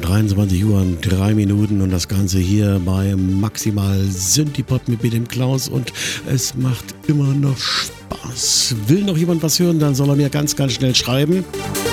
23 Uhr und 3 Minuten und das Ganze hier bei Maximal Synthipop mit dem Klaus und es macht immer noch Spaß. Will noch jemand was hören, dann soll er mir ganz, ganz schnell schreiben.